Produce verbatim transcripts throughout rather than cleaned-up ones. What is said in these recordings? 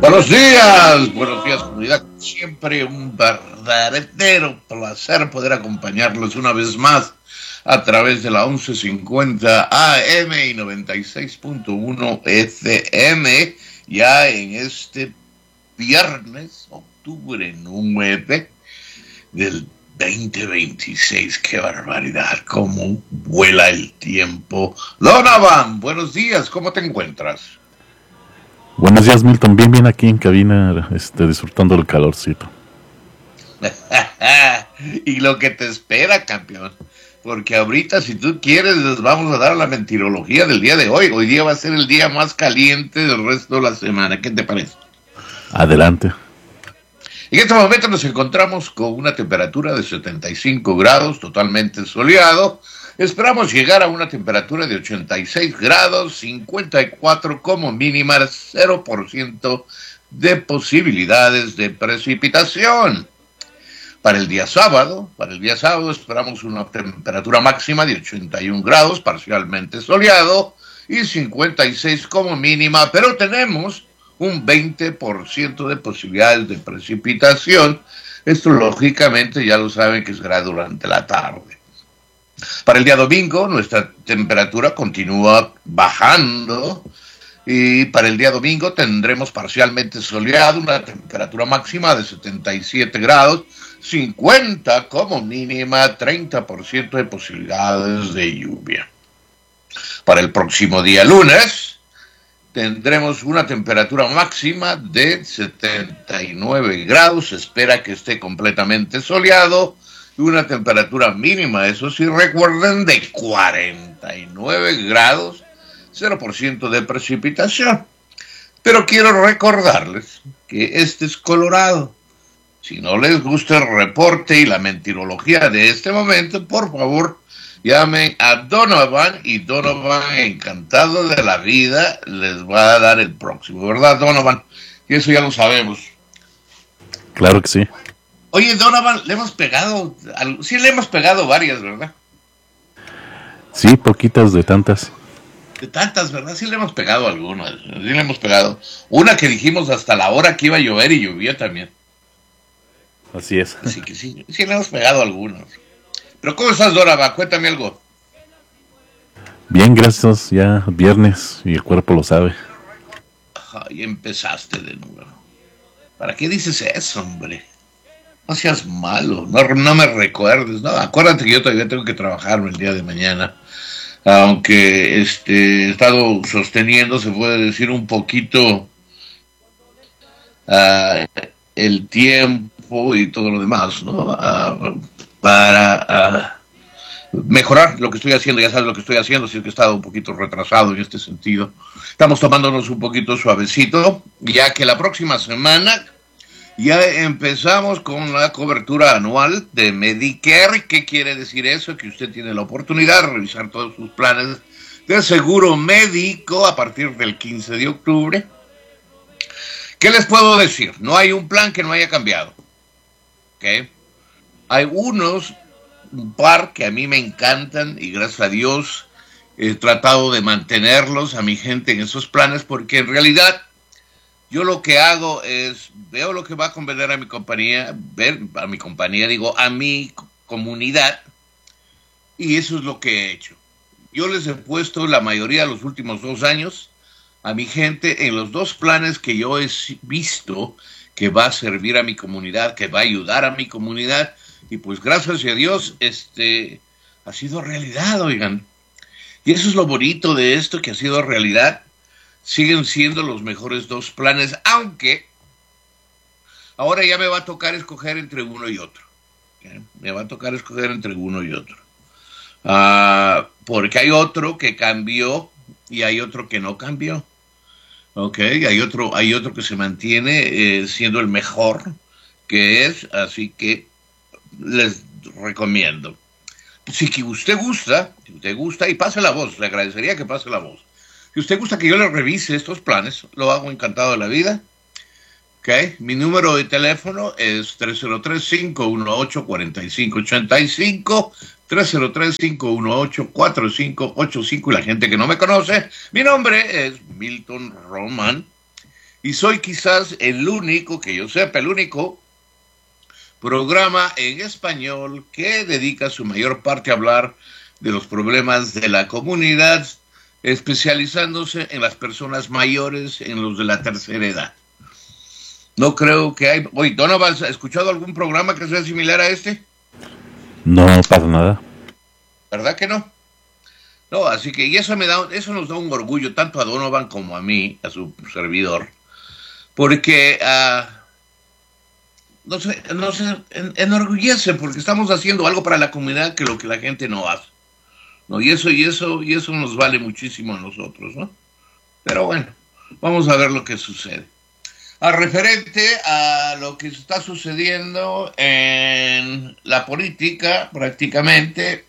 Buenos días, buenos días comunidad. Siempre un verdadero placer poder acompañarlos una vez más a través de la once cincuenta A M y noventa y seis punto uno F M, ya en este viernes, octubre nueve del veinte veintiséis. Qué barbaridad, cómo vuela el tiempo. Donovan, buenos días, ¿cómo te encuentras? Buenos días, Milton. Bien, bien aquí en cabina, este, disfrutando del calorcito. Y lo que te espera, campeón. Porque ahorita, si tú quieres, les vamos a dar la mentirología del día de hoy. Hoy día va a ser el día más caliente del resto de la semana. ¿Qué te parece? Adelante. En este momento nos encontramos con una temperatura de setenta y cinco grados, totalmente soleado. Esperamos llegar a una temperatura de ochenta y seis grados, cincuenta y cuatro como mínima, cero por ciento de posibilidades de precipitación. Para el día sábado, para el día sábado esperamos una temperatura máxima de ochenta y un grados, parcialmente soleado, y cincuenta y seis como mínima, pero tenemos un veinte por ciento de posibilidades de precipitación. Esto lógicamente ya lo saben que será durante la tarde. Para el día domingo nuestra temperatura continúa bajando y para el día domingo tendremos parcialmente soleado, una temperatura máxima de setenta y siete grados, cincuenta como mínima, treinta por ciento de posibilidades de lluvia. Para el próximo día lunes tendremos una temperatura máxima de setenta y nueve grados, se espera que esté completamente soleado, y una temperatura mínima, eso sí, recuerden, de cuarenta y nueve grados, cero por ciento de precipitación. Pero quiero recordarles que este es Colorado. Si no les gusta el reporte y la mentirología de este momento, por favor, llamen a Donovan y Donovan, encantado de la vida, les va a dar el próximo, ¿verdad, Donovan? Y eso ya lo sabemos. Claro que sí. Oye, Donovan, le hemos pegado, sí le hemos pegado varias, ¿verdad? Sí, poquitas de tantas. De tantas, ¿verdad? Sí le hemos pegado algunas, sí le hemos pegado. Una que dijimos hasta la hora que iba a llover y llovía también. Así es. Así que sí, sí le hemos pegado algunas. Pero ¿cómo estás, Donovan? Cuéntame algo. Bien, gracias, ya viernes y el cuerpo lo sabe. Ay, empezaste de nuevo. ¿Para qué dices eso, hombre? No seas malo, no, no me recuerdes, no, acuérdate que yo todavía tengo que trabajar el día de mañana, aunque este, he estado sosteniendo, se puede decir, un poquito uh, el tiempo y todo lo demás, ¿no? Uh, para uh, mejorar lo que estoy haciendo, ya sabes lo que estoy haciendo, si es que he estado un poquito retrasado en este sentido. Estamos tomándonos un poquito suavecito, ya que la próxima semana ya empezamos con la cobertura anual de Medicare. ¿Qué quiere decir eso? Que usted tiene la oportunidad de revisar todos sus planes de seguro médico a partir del quince de octubre. ¿Qué les puedo decir? No hay un plan que no haya cambiado. ¿Okay? Hay unos, un par que a mí me encantan y gracias a Dios he tratado de mantenerlos a mi gente en esos planes porque en realidad yo lo que hago es, veo lo que va a convenir a mi compañía, ver a mi compañía, digo, a mi comunidad, y eso es lo que he hecho. Yo les he puesto la mayoría de los últimos dos años a mi gente en los dos planes que yo he visto que va a servir a mi comunidad, que va a ayudar a mi comunidad, y pues gracias a Dios, este, ha sido realidad, oigan. Y eso es lo bonito de esto, que ha sido realidad. Siguen siendo los mejores dos planes, aunque ahora ya me va a tocar escoger entre uno y otro. ¿Okay? Me va a tocar escoger entre uno y otro. Uh, porque hay otro que cambió y hay otro que no cambió. Ok, hay otro, hay otro que se mantiene eh, siendo el mejor que es, así que les recomiendo. Si que usted gusta, si usted gusta, y pase la voz, le agradecería que pase la voz. Si usted gusta que yo le revise estos planes, lo hago encantado de la vida. Okay. Mi número de teléfono es tres cero tres, cinco uno ocho, cuatro cinco ocho cinco, tres cero tres, cinco uno ocho, cuatro cinco ocho cinco. Y la gente que no me conoce, mi nombre es Milton Román. Y soy quizás el único, que yo sepa, el único programa en español que dedica su mayor parte a hablar de los problemas de la comunidad, especializándose en las personas mayores, en los de la tercera edad. No creo que hay... Oye, Donovan, ¿has escuchado algún programa que sea similar a este? No, para nada. ¿Verdad que no? No, así que y eso me da, eso nos da un orgullo tanto a Donovan como a mí, a su servidor, porque uh, no sé, no sé, en, enorgullece porque estamos haciendo algo para la comunidad que lo que la gente no hace, ¿no? Y eso, y eso, y eso nos vale muchísimo a nosotros, ¿no? Pero bueno, vamos a ver lo que sucede. A referente a lo que está sucediendo en la política, prácticamente,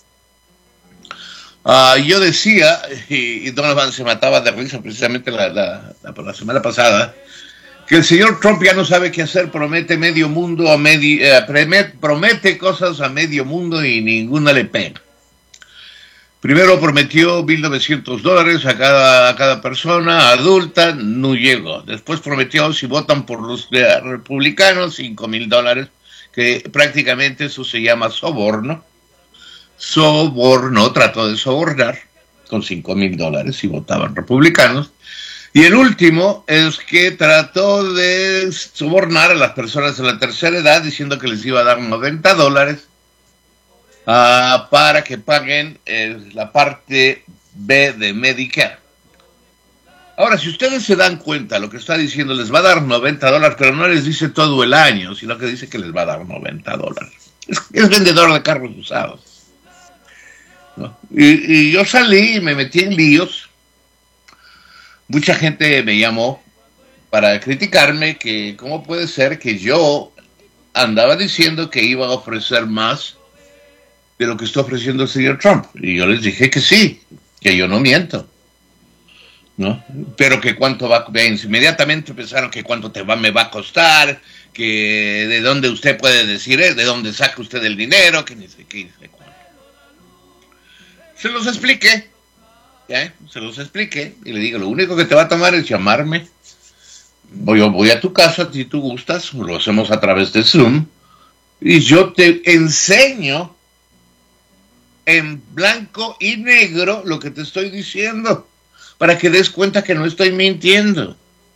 uh, yo decía, y, y Donovan se mataba de risa precisamente la, la, la, la semana pasada, que el señor Trump ya no sabe qué hacer, promete medio mundo a medio, eh, promete cosas a medio mundo y ninguna le pega. Primero prometió mil novecientos dólares a cada, a cada persona adulta, no llegó. Después prometió, si votan por los republicanos, cinco mil dólares, que prácticamente eso se llama soborno. Soborno, trató de sobornar con cinco mil dólares si votaban republicanos. Y el último es que trató de sobornar a las personas de la tercera edad diciendo que les iba a dar noventa dólares. Uh, para que paguen eh, la parte B de Medicare. Ahora, si ustedes se dan cuenta, lo que está diciendo, les va a dar noventa dólares, pero no les dice todo el año, sino que dice que les va a dar noventa dólares. Es, es vendedor de carros usados, ¿no? Y, y yo salí y me metí en líos. Mucha gente me llamó para criticarme que cómo puede ser que yo andaba diciendo que iba a ofrecer más de lo que está ofreciendo el señor Trump. Y yo les dije que sí, que yo no miento, ¿no? Pero que cuánto va a... Inmediatamente pensaron que cuánto te va, me va a costar, que de dónde usted puede decir, de dónde saca usted el dinero, que ni sé qué, ni sé cuánto. Se los expliqué, ¿ya? Se los expliqué, y le digo, lo único que te va a tomar es llamarme. Voy, voy a tu casa, si tú gustas, lo hacemos a través de Zoom, y yo te enseño en blanco y negro lo que te estoy diciendo, para que des cuenta que no estoy mintiendo,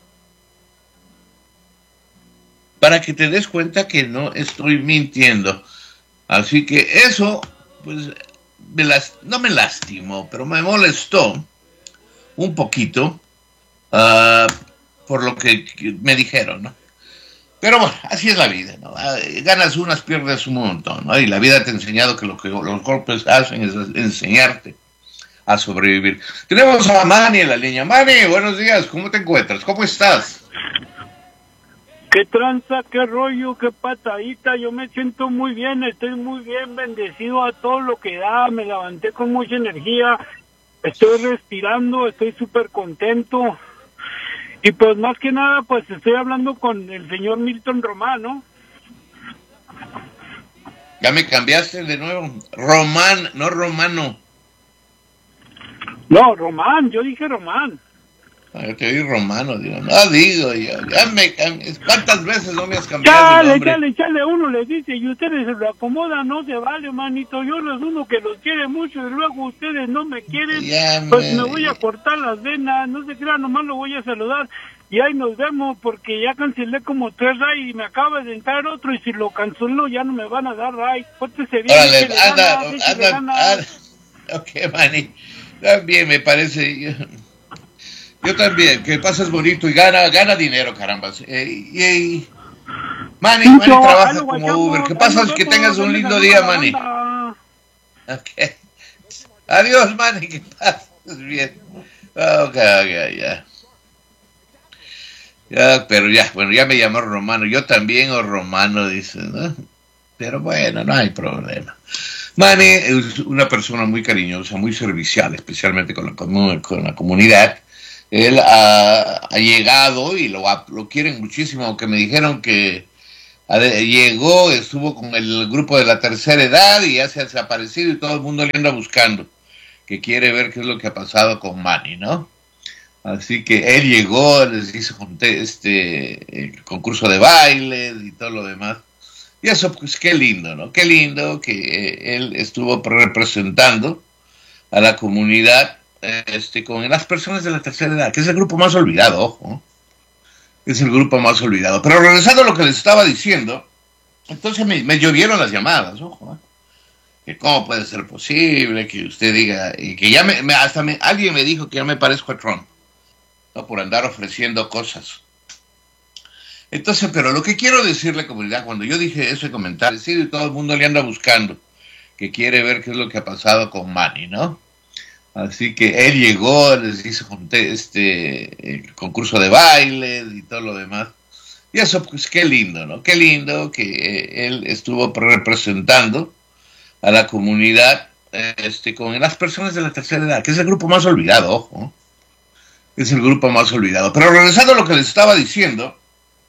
para que te des cuenta que no estoy mintiendo. Así que eso, pues, me las, no me lastimó, pero me molestó un poquito uh, por lo que me dijeron, ¿no? Pero bueno, así es la vida, ¿no? Ganas unas, pierdes un montón, ¿no? Y la vida te ha enseñado que lo que los golpes hacen es enseñarte a sobrevivir. Tenemos a Manny en la línea. Manny, buenos días, ¿cómo te encuentras? ¿Cómo estás? Qué tranza, qué rollo, qué patadita. Yo me siento muy bien, estoy muy bien, bendecido a todo lo que da. Me levanté con mucha energía, estoy respirando, estoy súper contento. Y pues más que nada, pues estoy hablando con el señor Milton Román, ¿no? Ya me cambiaste de nuevo. Román, no Romano. No, Román, yo dije Román. Ah, yo te oí Romano, digo, no digo yo. Ya me, ¿cuántas veces no me has cambiado el nombre? Chale, chale, chale, uno les dice y ustedes se lo acomodan, no se vale, manito. Yo los uno que los quiere mucho y luego ustedes no me quieren, ya pues me... me voy a cortar las venas, no se crean, nomás lo voy a saludar. Y ahí nos vemos, porque ya cancelé como tres raids y me acaba de entrar otro, y si lo cancelo ya no me van a dar raid. Pórtese bien. Órale, anda, anda, anda. Ok, Manny, también me parece... Yo, yo también, que pases bonito y gana gana dinero, caramba. Eh, y, y, Manny, Manny trabaja como Uber. ¿Qué pasa? Es que tengas un lindo día, Manny. Ok. Adiós, Manny, que pases bien. Ok, ok, ya. Ya, pero ya, bueno, ya me llamó Romano, yo también o Romano, dice, ¿no? Pero bueno, no hay problema. Manny es una persona muy cariñosa, muy servicial, especialmente con la, con la comunidad. Él ha, ha llegado y lo, lo quieren muchísimo, aunque me dijeron que llegó, estuvo con el grupo de la tercera edad y ya se ha desaparecido y todo el mundo le anda buscando, que quiere ver qué es lo que ha pasado con Manny, ¿no? Así que él llegó, les hizo este el concurso de baile y todo lo demás. Y eso, pues qué lindo, ¿no? Qué lindo que eh, él estuvo representando a la comunidad este, con las personas de la tercera edad, que es el grupo más olvidado, ojo. Es el grupo más olvidado. Pero regresando a lo que les estaba diciendo, entonces me, me llovieron las llamadas, ojo, ¿eh? Que cómo puede ser posible que usted diga, y que ya me, me hasta me, alguien me dijo que ya me parezco a Trump, ¿no? Por andar ofreciendo cosas. Entonces, pero lo que quiero decirle, comunidad, cuando yo dije ese comentario, sí, todo el mundo le anda buscando, que quiere ver qué es lo que ha pasado con Manny, ¿no? Así que él llegó, les hizo este el concurso de baile y todo lo demás. Y eso, pues qué lindo, ¿no? Qué lindo que eh, él estuvo representando a la comunidad este, con las personas de la tercera edad, que es el grupo más olvidado, ojo. Es el grupo más olvidado. Pero regresando a lo que les estaba diciendo,